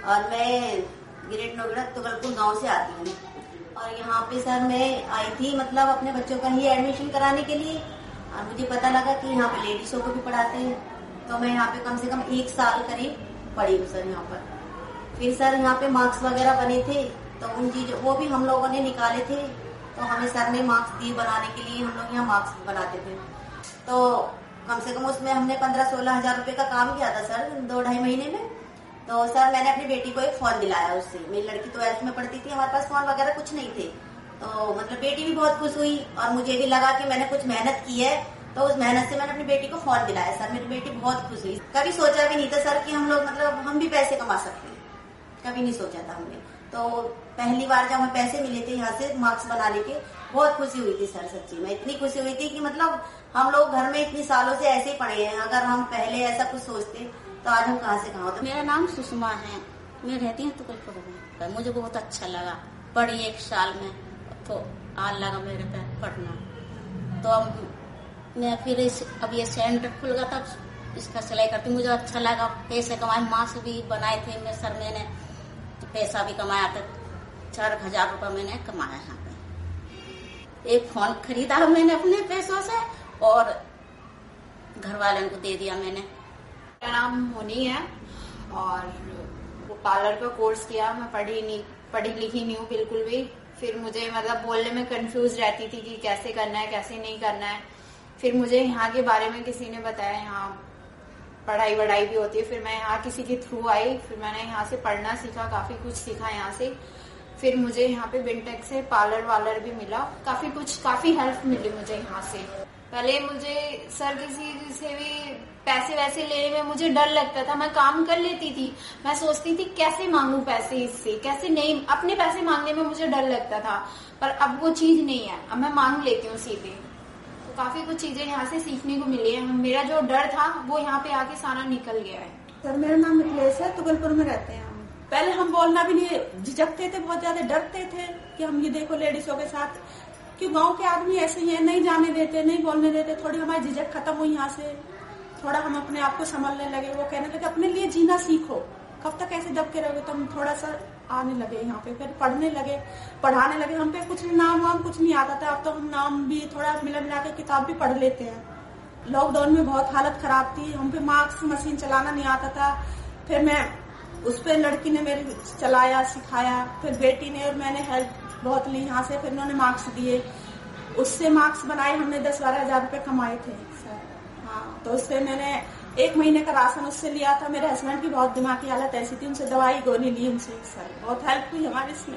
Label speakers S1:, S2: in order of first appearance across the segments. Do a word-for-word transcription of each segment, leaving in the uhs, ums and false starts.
S1: और मैं ग्रेट नोएडा तुगलपुर गांव से आती हूँ। और यहाँ पे सर मैं आई थी मतलब अपने बच्चों का ही एडमिशन कराने के लिए, और मुझे पता लगा कि यहाँ पे लेडीजों को भी पढ़ाते हैं, तो मैं यहाँ पे कम से कम एक साल करीब पढ़ी हूँ सर यहाँ पर। फिर सर यहाँ पे मार्क्स वगैरह बने थे, तो उन चीजों वो भी हम लोगों ने निकाले थे, तो हमें सर ने मार्क्स दिए बनाने के लिए। हम लोग यहाँ मार्क्स बनाते थे, तो कम से कम उसमें हमने पंद्रह सोलह हजार रुपए का काम किया था सर दो ढाई महीने में। तो सर मैंने अपनी बेटी को एक फोन दिलाया उससे। मेरी लड़की ट्वेल्थ में पढ़ती थी, हमारे पास फोन वगैरह कुछ नहीं थे, तो मतलब बेटी भी बहुत खुश हुई और मुझे भी लगा कि मैंने कुछ मेहनत की है, तो उस मेहनत से मैंने अपनी बेटी को फोन दिलाया सर। मेरी बेटी बहुत खुश हुई। कभी सोचा भी नहीं था सर कि हम लोग मतलब हम भी पैसे कमा सकते हैं, कभी नहीं सोचा था हमने। तो पहली बार जब हमें पैसे मिले थे यहाँ से मार्क्स बनाने के, बहुत खुशी हुई थी सर। सच्ची में इतनी खुशी हुई थी कि मतलब हम लोग घर में इतनी सालों से ऐसे ही पढ़े हैं, अगर हम पहले ऐसा कुछ सोचते तो आज हम कहाँ से कहाँ होते।
S2: मेरा नाम सुषमा है, मैं रहती हूँ तुगलपुर में। मुझे बहुत अच्छा लगा, पढ़ी एक साल में, तो आज लगा मेरे पे पढ़ना। तो अब मैं फिर इस अब ये सेंटर खुल गया था, इसका सिलाई करती, मुझे अच्छा लगा। पैसे कमाए, मास्क भी बनाए थे मैं सर, मैंने पैसा भी कमाया था, चार हजार रुपया मैंने कमाया यहाँ पे। एक फोन खरीदा मैंने अपने पैसों से और घर वालों को दे दिया मैंने।
S3: मेरा नाम मोनी है और वो पार्लर का कोर्स किया। मैं पढ़ी नहीं पढ़ी लिखी नहीं हूँ बिल्कुल भी। फिर मुझे मतलब बोलने में कंफ्यूज रहती थी कि कैसे करना है कैसे नहीं करना है। फिर मुझे यहाँ के बारे में किसी ने बताया, यहाँ पढ़ाई वढ़ाई भी होती है। फिर मैं यहाँ किसी के थ्रू आई, फिर मैंने यहाँ से पढ़ना सीखा, काफी कुछ सीखा यहाँ से। फिर मुझे यहाँ पे बिनटेक से पार्लर वालर भी मिला, काफी कुछ काफी हेल्प मिली मुझे यहाँ से। पहले मुझे सर किसी से भी पैसे वैसे लेने में मुझे डर लगता था। मैं काम कर लेती थी, मैं सोचती थी कैसे मांगू पैसे इससे, कैसे नहीं, अपने पैसे मांगने में मुझे डर लगता था। पर अब वो चीज नहीं है, अब मैं मांग लेती हूँ सीधे। तो काफी कुछ चीजें यहाँ से सीखने को मिली है। मेरा जो डर था वो यहाँ पे आके सारा निकल गया है।
S4: सर मेरा नाम मिथिलेश है, तुगलपुर में रहते हैं हम। पहले हम बोलना भी नहीं, झिझकते थे, बहुत ज्यादा डरते थे कि हम ये देखो लेडीजों के साथ, क्यों गांव के आदमी ऐसे ही है, नहीं जाने देते, नहीं बोलने देते। थोड़ी हमारी झिझक खत्म हुई यहाँ से, थोड़ा हम अपने आप को संभालने लगे। वो कहने लगे अपने लिए जीना सीखो, कब तक ऐसे दबके रहोगे। तो हम थोड़ा सा आने लगे यहाँ पे, फिर पढ़ने लगे, पढ़ाने लगे। हम पे कुछ नाम वाम कुछ नहीं आता था, अब तो हम नाम भी थोड़ा मिला मिला के किताब भी पढ़ लेते हैं। लॉकडाउन में बहुत हालत खराब थी, हम पे मार्क्स मशीन चलाना नहीं आता था। फिर मैं उस पर लड़की ने मेरे चलाया सिखाया, फिर बेटी ने और मैंने हेल्प बहुत ली यहाँ से। फिर उन्होंने मार्क्स दिए, उससे मार्क्स बनाए, हमने दस बारह हजार रुपए कमाए थे सर। हाँ, तो उससे मैंने एक महीने का राशन उससे लिया था। मेरे हस्बैंड की बहुत दिमाग की हालत ऐसी थी, उनसे दवाई गोली ली उनसे सर, बहुत हेल्प हुई हमारी इसमें।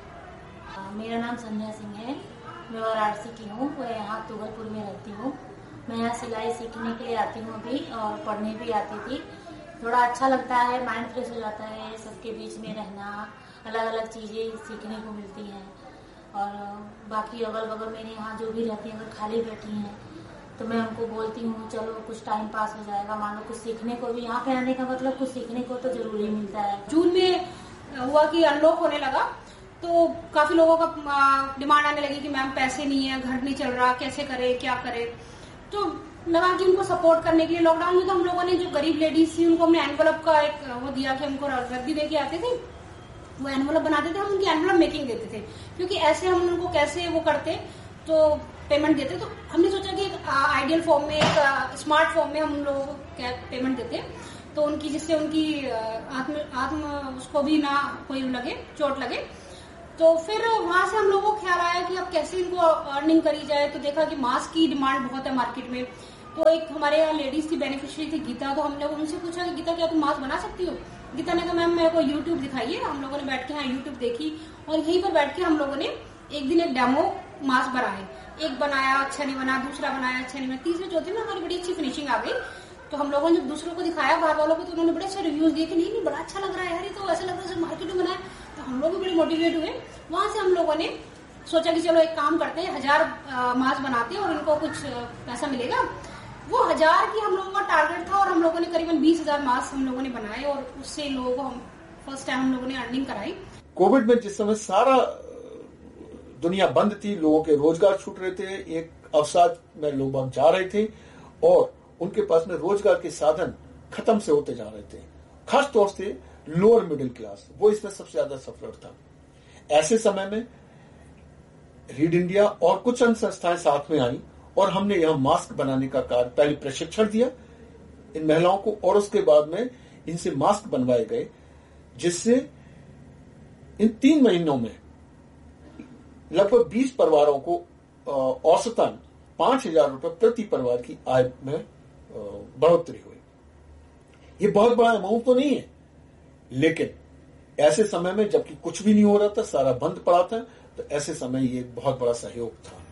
S5: मेरा नाम संध्या सिंह है, मैं वाराणसी की हूँ, मैं यहाँ तुगलपुर में रहती हूँ। मैं यहाँ सिलाई सीखने के लिए आती हूँ अभी, और पढ़ने भी आती थी। थोड़ा अच्छा लगता है, माइंड फ्रेश हो जाता है, सबके बीच में रहना, अलग अलग चीजें सीखने को मिलती हैं। और बाकी अगल बगल मेरे यहाँ जो भी रहती हैं, अगर खाली बैठी हैं तो मैं उनको बोलती हूँ चलो कुछ टाइम पास हो जाएगा, मान लो कुछ सीखने को भी, यहाँ पे आने का मतलब कुछ सीखने को तो जरूरी मिलता है।
S6: जून में हुआ कि अनलॉक होने लगा, तो काफी लोगों का डिमांड आने लगी कि मैम पैसे नहीं है, घर नहीं चल रहा, कैसे करे क्या करे। तो लगा कि उनको सपोर्ट करने के लिए लॉकडाउन में तो हम लोगों ने जो गरीब लेडीज थी उनको हमने एनवलप का एक वो दिया कि हमको रद्दी दे के आते थे, वो एनवलप बनाते थे, हम उनकी एनवलप मेकिंग देते थे, क्योंकि ऐसे हम उनको कैसे वो करते तो पेमेंट देते। तो हमने सोचा कि एक आइडियल फॉर्म में, एक स्मार्ट फॉर्म में हम उन लोगों को पेमेंट देते, तो उनकी जिससे उनकी आत्म आत्म उसको भी ना कोई लगे, चोट लगे। तो फिर वहां से हम लोगों को ख्याल आया कि अब कैसे इनको अर्निंग करी जाए। तो देखा कि मास्क की डिमांड बहुत है मार्केट में। तो एक हमारे यहाँ लेडीज थी, बेनिफिशियरी थी गीता, तो हमने उनसे पूछा कि गीता क्या तुम मास्क बना सकती हो? गीता ने कहा मैम मेरे को यूट्यूब दिखाइए। हम लोगों ने बैठ के यहाँ यूट्यूब देखी और यहीं पर बैठ के हम लोगों ने एक दिन एक डेमो मास्क बनाए। एक बनाया, अच्छा नहीं बना, दूसरा बनाया, अच्छा नहीं बना, तीसरे चौथे में हमारी बड़ी अच्छी फिनिशिंग आ गई। तो हम लोगों ने जब दूसरों को दिखाया बाहर वालों को, तो उन्होंने बड़े अच्छे रिव्यूज दिए कि नहीं नहीं बड़ा अच्छा लग रहा है यार, ये तो ऐसा लग रहा है मार्केट में बनाया। तो हम लोग भी बड़े मोटिवेट हुए। वहां से हम लोगों ने सोचा कि चलो एक काम करते हैं, हजार मास्क बनाते हैं और इनको कुछ पैसा मिलेगा। वो हजार की हम लोगों का टारगेट था और हम लोगों ने करीबन बीस हजार मास्क हम लोगों ने बनाए और उससे लोगों को हम फर्स्ट टाइम हम लोगों ने अर्निंग कराई।
S7: कोविड में जिस समय सारा दुनिया बंद थी, लोगों के रोजगार छूट रहे थे, एक अवसाद में लोग बाग जा रहे थे और उनके पास में रोजगार के साधन खत्म से होते जा रहे थे। खास तौर से लोअर मिडिल क्लास, वो इसमें सबसे ज्यादा सफर था। ऐसे समय में रीड इंडिया और कुछ अन्य संस्थाएं साथ में आई और हमने यहां मास्क बनाने का कार्य, पहले प्रशिक्षण दिया इन महिलाओं को और उसके बाद में इनसे मास्क बनवाए गए, जिससे इन तीन महीनों में लगभग बीस परिवारों को औसतन पांच हजार रुपए प्रति परिवार की आय में बढ़ोतरी हुई। ये बहुत बड़ा अमाउंट तो नहीं है, लेकिन ऐसे समय में जबकि कुछ भी नहीं हो रहा था, सारा बंद पड़ा था, तो ऐसे समय ये बहुत बड़ा सहयोग था।